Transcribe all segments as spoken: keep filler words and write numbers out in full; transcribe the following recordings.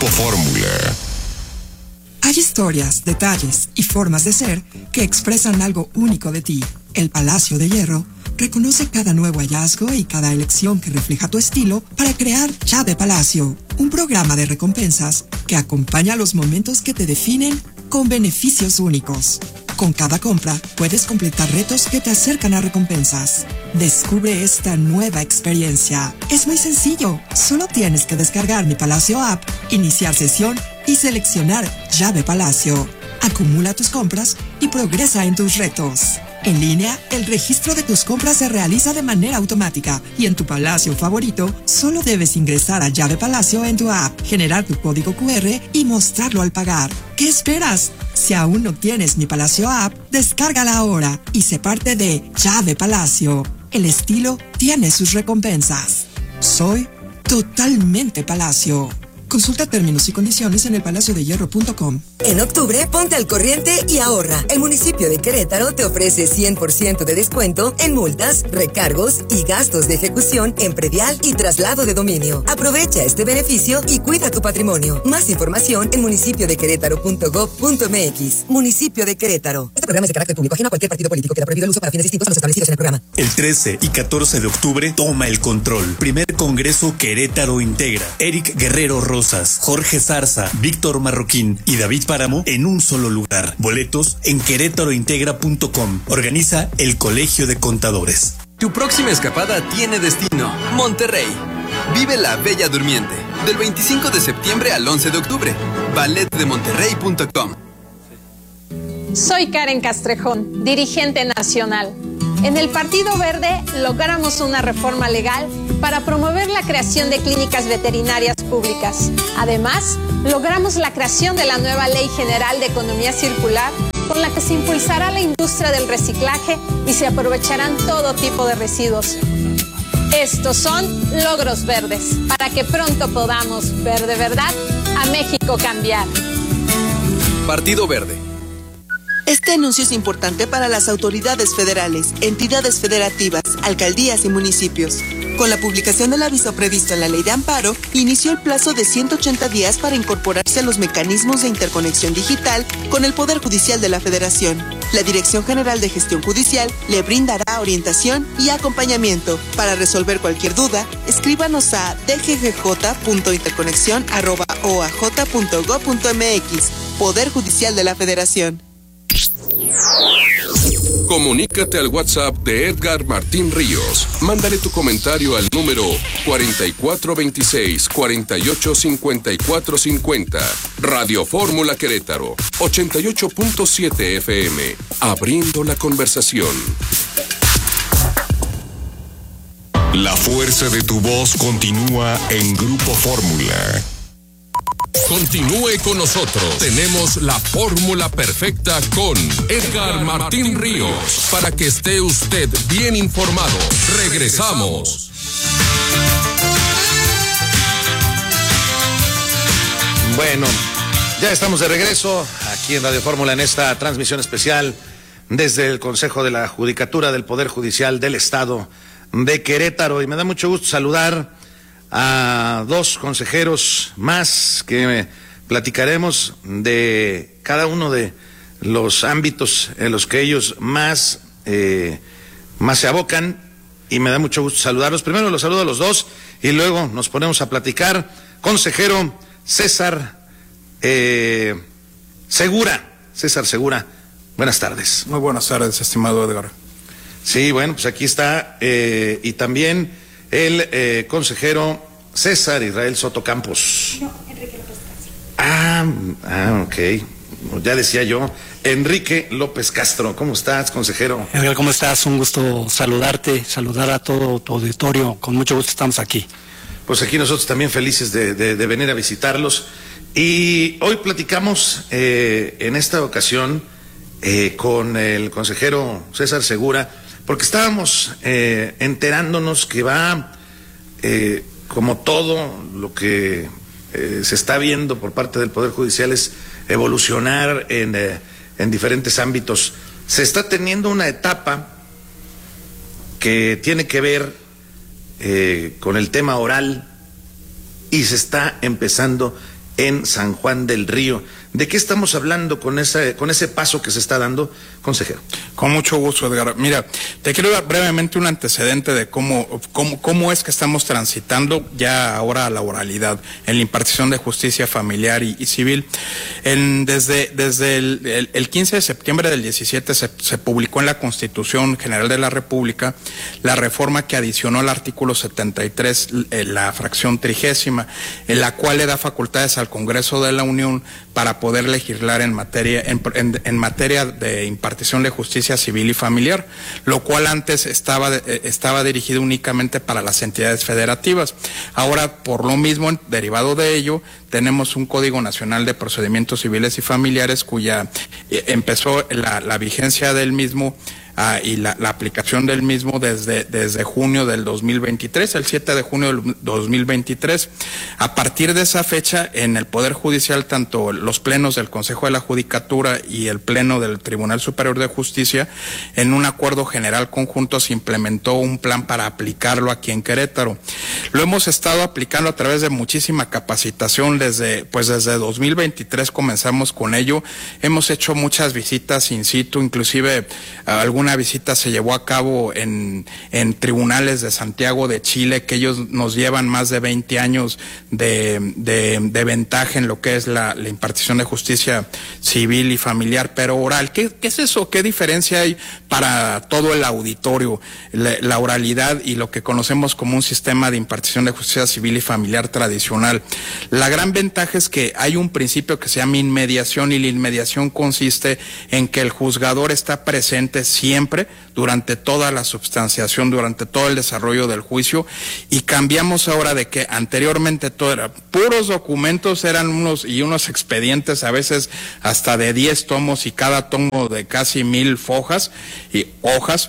Grupo Fórmula. Hay historias, detalles y formas de ser que expresan algo único de ti. El Palacio de Hierro reconoce cada nuevo hallazgo y cada elección que refleja tu estilo para crear Llave Palacio, un programa de recompensas que acompaña los momentos que te definen con beneficios únicos. Con cada compra puedes completar retos que te acercan a recompensas. Descubre esta nueva experiencia. Es muy sencillo. Solo tienes que descargar Mi Palacio App, iniciar sesión y seleccionar Llave Palacio. Acumula tus compras y progresa en tus retos. En línea, el registro de tus compras se realiza de manera automática y en tu palacio favorito solo debes ingresar a Llave Palacio en tu app, generar tu código cu erre y mostrarlo al pagar. ¿Qué esperas? Si aún no tienes Mi Palacio App, descárgala ahora y sé parte de Llave Palacio. El estilo tiene sus recompensas. Soy totalmente Palacio. Consulta términos y condiciones en el palacio de hierro punto com. En octubre, ponte al corriente y ahorra. El municipio de Querétaro te ofrece cien por ciento de descuento en multas, recargos y gastos de ejecución en predial y traslado de dominio. Aprovecha este beneficio y cuida tu patrimonio. Más información en municipio de querétaro punto gob punto mx. Municipio de Querétaro. Este programa es de carácter público, ajeno a cualquier partido político. Queda prohibido el uso para fines distintos a los establecidos en el programa. El trece y catorce de octubre, toma el control. Primer Congreso Querétaro Integra. Eric Guerrero Rosa, Jorge Zarza, Víctor Marroquín y David Páramo en un solo lugar. Boletos en querétaro integra punto com. Organiza el Colegio de Contadores. Tu próxima escapada tiene destino: Monterrey. Vive la Bella Durmiente del veinticinco de septiembre al once de octubre. ballet de monterrey punto com. Soy Karen Castrejón, dirigente nacional. En el Partido Verde logramos una reforma legal para promover la creación de clínicas veterinarias públicas. Además, logramos la creación de la nueva Ley General de Economía Circular, con la que se impulsará la industria del reciclaje y se aprovecharán todo tipo de residuos. Estos son logros verdes, para que pronto podamos ver de verdad a México cambiar. Partido Verde. Este anuncio es importante para las autoridades federales, entidades federativas, alcaldías y municipios. Con la publicación del aviso previsto en la Ley de Amparo, inició el plazo de ciento ochenta días para incorporarse a los mecanismos de interconexión digital con el Poder Judicial de la Federación. La Dirección General de Gestión Judicial le brindará orientación y acompañamiento. Para resolver cualquier duda, escríbanos a d g g j punto interconexión arroba o a j punto gob punto m x. Poder Judicial de la Federación. Comunícate al WhatsApp de Edgar Martín Ríos. Mándale tu comentario al número cuarenta y cuatro veintiséis, cuarenta y ocho cincuenta y cuatro cincuenta. Radio Fórmula Querétaro, ochenta y ocho punto siete F M. Abriendo la conversación. La fuerza de tu voz continúa en Grupo Fórmula. Continúe con nosotros. Tenemos la fórmula perfecta con Edgar Martín Ríos para que esté usted bien informado. Regresamos. Bueno, ya estamos de regreso aquí en Radio Fórmula en esta transmisión especial desde el Consejo de la Judicatura del Poder Judicial del Estado de Querétaro, y me da mucho gusto saludar a dos consejeros más que platicaremos de cada uno de los ámbitos en los que ellos más, eh, más se abocan, y me da mucho gusto saludarlos. Primero los saludo a los dos y luego nos ponemos a platicar. Consejero César eh, Segura, César Segura, buenas tardes. Muy buenas tardes, estimado Edgar. Sí, bueno, pues aquí está, eh, y también el eh, consejero César Israel Soto Campos. No, Enrique López Castro. Ah, ah, ok. Ya decía yo, Enrique López Castro. ¿Cómo estás, consejero? Edgar, ¿cómo estás? Un gusto saludarte, saludar a todo tu auditorio. Con mucho gusto estamos aquí. Pues aquí nosotros también felices de, de, de venir a visitarlos. Y hoy platicamos eh, en esta ocasión eh, con el consejero César Segura, porque estábamos eh, enterándonos que va, eh, como todo lo que eh, se está viendo por parte del Poder Judicial, es evolucionar en, eh, en diferentes ámbitos. Se está teniendo una etapa que tiene que ver eh, con el tema oral, y se está empezando en San Juan del Río. ¿De qué estamos hablando con ese, con ese paso que se está dando, consejero? Con mucho gusto, Edgar. Mira, te quiero dar brevemente un antecedente de cómo, cómo, cómo es que estamos transitando ya ahora a la oralidad en la impartición de justicia familiar y, y civil. En, desde desde el, el, el quince de septiembre del diecisiete se, se publicó en la Constitución General de la República la reforma que adicionó al artículo setenta y tres, eh, la fracción trigésima, en la cual le da facultades al Congreso de la Unión para poder legislar en materia en, en, en materia de impartición de justicia civil y familiar, lo cual antes estaba eh, estaba dirigido únicamente para las entidades federativas. Ahora, por lo mismo, derivado de ello, tenemos un Código Nacional de Procedimientos Civiles y Familiares cuya eh, empezó la, la vigencia del mismo Ah, y la, la aplicación del mismo desde, desde junio del dos mil veintitrés, el siete de junio del dos mil veintitrés. A partir de esa fecha, en el Poder Judicial, tanto los plenos del Consejo de la Judicatura y el pleno del Tribunal Superior de Justicia, en un acuerdo general conjunto se implementó un plan para aplicarlo aquí en Querétaro. Lo hemos estado aplicando a través de muchísima capacitación desde, pues desde dos mil veintitrés comenzamos con ello. Hemos hecho muchas visitas in situ, inclusive algunas Una visita se llevó a cabo en, en tribunales de Santiago de Chile, que ellos nos llevan más de veinte años de, de, de ventaja en lo que es la, la impartición de justicia civil y familiar, pero oral. ¿Qué, qué es eso? ¿Qué diferencia hay para todo el auditorio? La, la oralidad y lo que conocemos como un sistema de impartición de justicia civil y familiar tradicional. La gran ventaja es que hay un principio que se llama inmediación, y la inmediación consiste en que el juzgador está presente siempre siempre, durante toda la substanciación, durante todo el desarrollo del juicio, y cambiamos ahora de que anteriormente todo era puros documentos, eran unos y unos expedientes a veces hasta de diez tomos y cada tomo de casi mil hojas y hojas,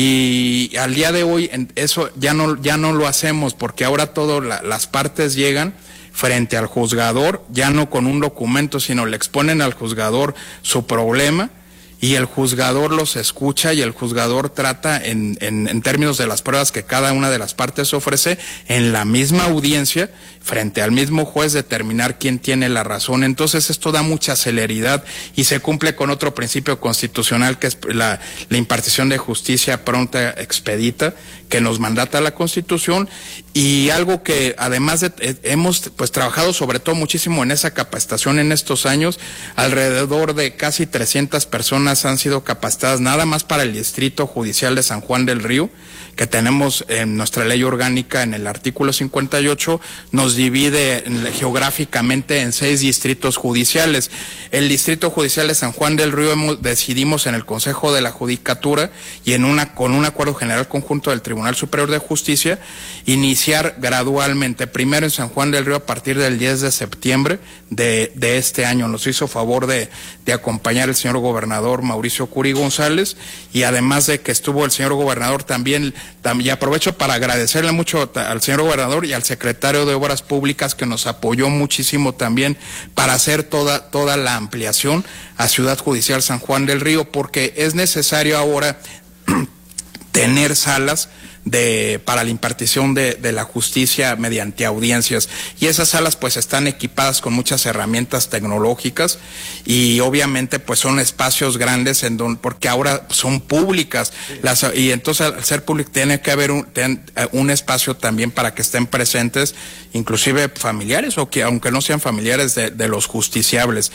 y al día de hoy eso ya no, ya no lo hacemos, porque ahora todas la, las partes llegan frente al juzgador, ya no con un documento, sino le exponen al juzgador su problema, y el juzgador los escucha y el juzgador trata en, en, en términos de las pruebas que cada una de las partes ofrece en la misma audiencia, frente al mismo juez, determinar quién tiene la razón. Entonces esto da mucha celeridad y se cumple con otro principio constitucional, que es la, la impartición de justicia pronta, expedita, que nos mandata la Constitución, y algo que además de, eh, hemos pues trabajado sobre todo muchísimo en esa capacitación en estos años. Alrededor de casi trescientas personas han sido capacitadas nada más para el Distrito Judicial de San Juan del Río, que tenemos en nuestra ley orgánica en el artículo cincuenta y ocho, nos divide geográficamente en seis distritos judiciales. El Distrito Judicial de San Juan del Río hemos, decidimos en el Consejo de la Judicatura y en una con un acuerdo general conjunto del Tribunal Superior de Justicia, iniciar gradualmente, primero en San Juan del Río a partir del diez de septiembre de, de este año. Nos hizo favor de, de acompañar el señor gobernador Mauricio Curi González, y además de que estuvo el señor gobernador también, también aprovecho para agradecerle mucho al señor gobernador y al secretario de Obras Públicas, que nos apoyó muchísimo también para hacer toda, toda la ampliación a Ciudad Judicial San Juan del Río, porque es necesario ahora tener salas de para la impartición de, de la justicia mediante audiencias, y esas salas pues están equipadas con muchas herramientas tecnológicas, y obviamente pues son espacios grandes en donde, porque ahora son públicas, sí. las, y entonces al ser público tiene que haber un, ten, un espacio también para que estén presentes inclusive familiares, o que aunque no sean familiares de, de los justiciables.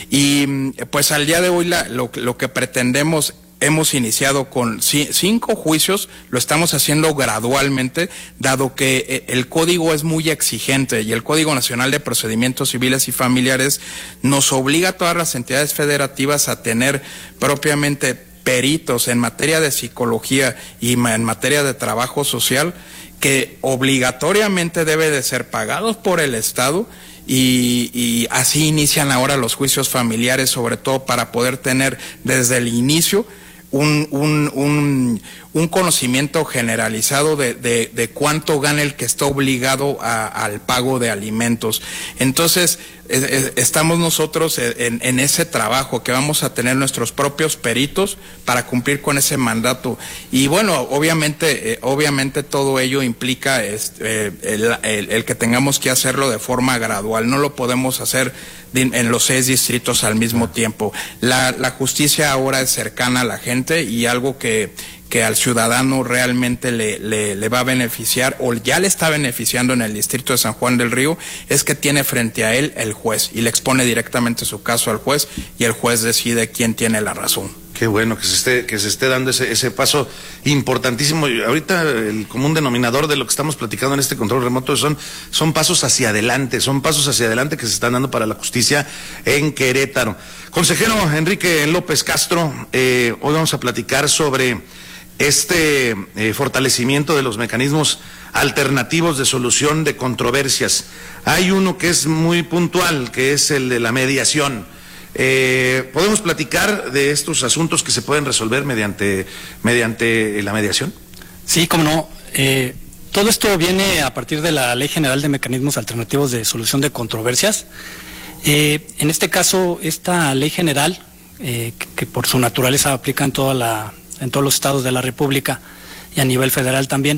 Y pues al día de hoy la, lo, lo que pretendemos, hemos iniciado con cinco juicios, lo estamos haciendo gradualmente, dado que el código es muy exigente, y el Código Nacional de Procedimientos Civiles y Familiares nos obliga a todas las entidades federativas a tener propiamente peritos en materia de psicología y en materia de trabajo social, que obligatoriamente debe de ser pagados por el Estado. Y, y así inician ahora los juicios familiares, sobre todo para poder tener desde el inicio Un, un, un, un conocimiento generalizado de, de, de cuánto gana el que está obligado a, al pago de alimentos. Entonces, eh, eh, estamos nosotros en, en ese trabajo, que vamos a tener nuestros propios peritos para cumplir con ese mandato. Y bueno, obviamente, eh, obviamente todo ello implica este, eh, el, el, el que tengamos que hacerlo de forma gradual. No lo podemos hacer en los seis distritos al mismo tiempo. La, la justicia ahora es cercana a la gente, y algo que, que al ciudadano realmente le, le, le va a beneficiar, o ya le está beneficiando en el distrito de San Juan del Río, es que tiene frente a él el juez, y le expone directamente su caso al juez, y el juez decide quién tiene la razón. Qué bueno que se esté, que se esté dando ese, ese paso importantísimo. Y ahorita el común denominador de lo que estamos platicando en este control remoto son, son pasos hacia adelante, son pasos hacia adelante que se están dando para la justicia en Querétaro. Consejero Enrique López Castro, eh, hoy vamos a platicar sobre este eh, fortalecimiento de los mecanismos alternativos de solución de controversias. Hay uno que es muy puntual, que es el de la mediación. Eh, ¿Podemos platicar de estos asuntos que se pueden resolver mediante, mediante la mediación? Sí, cómo no. Eh, todo esto viene a partir de la Ley General de Mecanismos Alternativos de Solución de Controversias. Eh, en este caso, esta Ley General, eh, que, que por su naturaleza aplica en, toda la, en todos los estados de la República y a nivel federal también,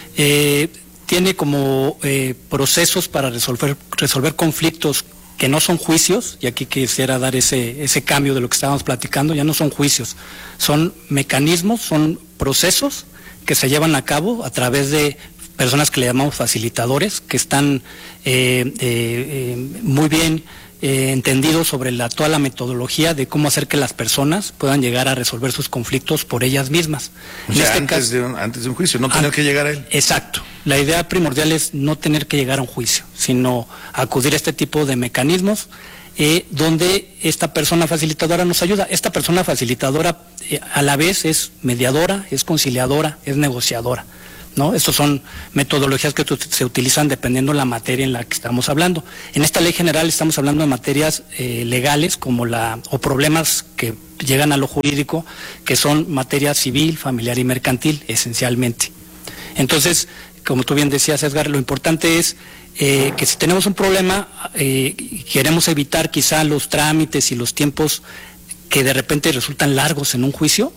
eh, tiene como eh, procesos para resolver, resolver conflictos que no son juicios, y aquí quisiera dar ese, ese cambio de lo que estábamos platicando. Ya no son juicios, son mecanismos, son procesos que se llevan a cabo a través de personas que le llamamos facilitadores, que están eh, eh, eh, muy bien eh, entendidos sobre la, toda la metodología de cómo hacer que las personas puedan llegar a resolver sus conflictos por ellas mismas. O sea, este antes, caso, de un, antes de un juicio, no tener ah, que llegar a él. Exacto. La idea primordial es no tener que llegar a un juicio, sino acudir a este tipo de mecanismos eh, donde esta persona facilitadora nos ayuda. Esta persona facilitadora eh, a la vez es mediadora, es conciliadora, es negociadora, ¿no? Estas son metodologías que se utilizan dependiendo de la materia en la que estamos hablando. En esta ley general estamos hablando de materias eh, legales como la o problemas que llegan a lo jurídico, que son materia civil, familiar y mercantil, esencialmente. Entonces, como tú bien decías, Edgar, lo importante es eh, que si tenemos un problema eh, y queremos evitar quizá los trámites y los tiempos que de repente resultan largos en un juicio,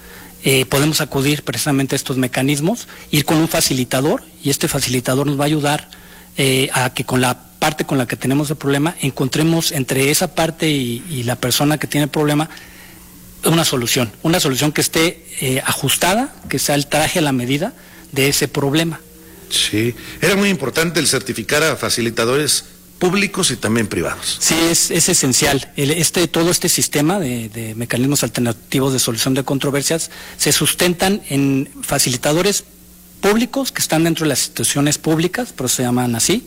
Eh, podemos acudir precisamente a estos mecanismos, ir con un facilitador, y este facilitador nos va a ayudar eh, a que con la parte con la que tenemos el problema encontremos entre esa parte y, y la persona que tiene el problema una solución, una solución que esté eh, ajustada, que sea el traje a la medida de ese problema. Sí, era muy importante el certificar a facilitadores públicos y también privados. Sí, es, es esencial. El, este, todo este sistema de, de mecanismos alternativos de solución de controversias se sustentan en facilitadores públicos que están dentro de las instituciones públicas, por eso se llaman así,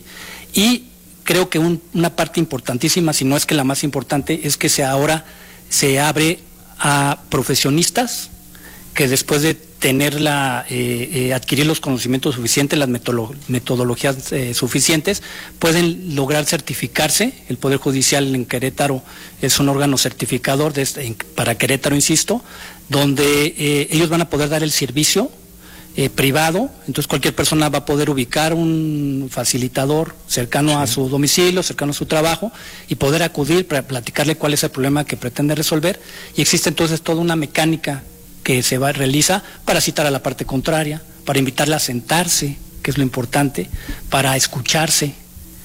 y creo que un, una parte importantísima, si no es que la más importante, es que se ahora se abre a profesionistas que después de tener la, eh, eh, adquirir los conocimientos suficientes, las metodolo metodologías eh, suficientes, pueden lograr certificarse. El Poder Judicial en Querétaro es un órgano certificador de este, en, para Querétaro, insisto, donde eh, ellos van a poder dar el servicio eh, privado. Entonces cualquier persona va a poder ubicar un facilitador cercano sí. a su domicilio, cercano a su trabajo, y poder acudir para platicarle cuál es el problema que pretende resolver. Y existe entonces toda una mecánica que se va, realiza para citar a la parte contraria, para invitarla a sentarse, que es lo importante, para escucharse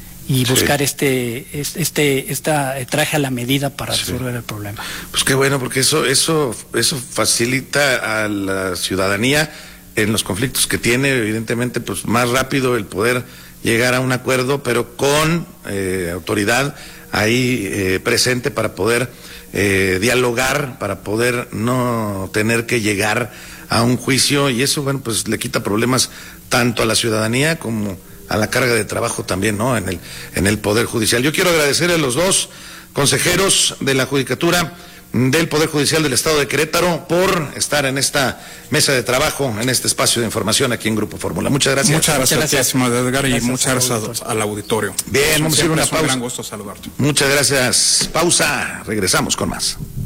y sí. buscar este, este, esta traje a la medida para sí. resolver el problema. Pues qué bueno, porque eso, eso, eso facilita a la ciudadanía en los conflictos que tiene, evidentemente, pues más rápido el poder llegar a un acuerdo, pero con eh, autoridad ahí eh, presente para poder Eh, dialogar, para poder no tener que llegar a un juicio, y eso, bueno, pues le quita problemas tanto a la ciudadanía como a la carga de trabajo también, ¿no? En el, en el Poder Judicial. Yo quiero agradecer a los dos consejeros de la Judicatura del Poder Judicial del Estado de Querétaro por estar en esta mesa de trabajo, en este espacio de información aquí en Grupo Fórmula. Muchas gracias. Muchas gracias, muchas gracias Edgar, y gracias muchas gracias al auditorio. Bien, vamos a ir a una pausa. Un gran gusto saludarte. Muchas gracias. Pausa. Regresamos con más.